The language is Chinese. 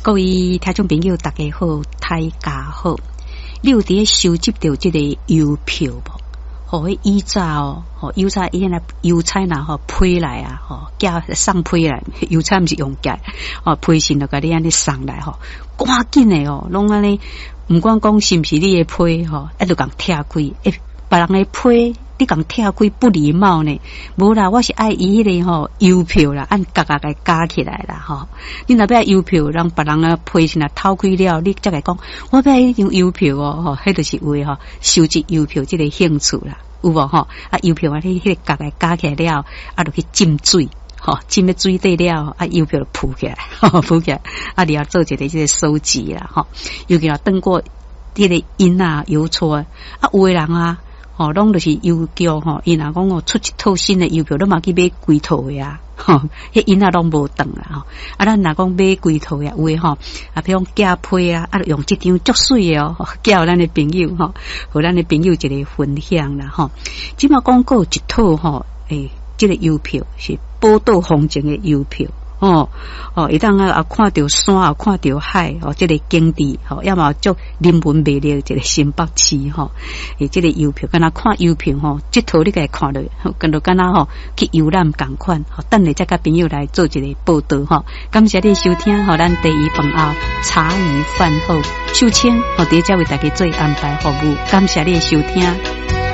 各位听众朋友，大家好，大家好。你有伫收集到这个邮票无？迄以早邮差伊那邮差呐批来啊，寄送批来，邮差毋是用寄批信就甲你安尼送来赶紧的拢安尼，毋管讲是毋是你的批一直共拆开，别人的批。你讲拆开不礼貌呢？无啦，我是爱伊迄个邮票啦，按格格个加起来啦你若要邮票，让别人啊批信啊偷开了，你才会讲我要迄张邮票迄就是为收集邮票这个兴趣啦，有无邮票啊，你迄个格个加起来了，就去浸水浸咧水底了，邮票就浮起来，浮起来，你要做一个这个收集啦尤其等过迄个印啊邮戳有的人啊。拢就是邮局因若讲出一套新的邮票，都嘛去买几套的迄因啊拢无等啦咱若讲买几套呀，有诶比如寄批啊，用这张足水的寄互咱的朋友互咱的朋友一个分享啦即嘛讲过一套这个邮票是宝岛风情的邮票。会当看到山，看到海这个景致要么足人文魅力这个新北市这个邮票，敢若看邮票这套你该看落，跟着敢若去游览同款等下再甲朋友来做一个报道感谢你收听咱第一饭后茶余饭后秀清伫遮为大家做安排服务，感谢你的收听。